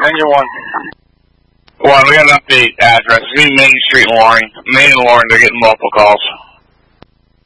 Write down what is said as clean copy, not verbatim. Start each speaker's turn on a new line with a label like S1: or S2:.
S1: Engine 1.
S2: One, we got an update address. It's Main Street in Loring. Main and Loring, they're getting multiple calls.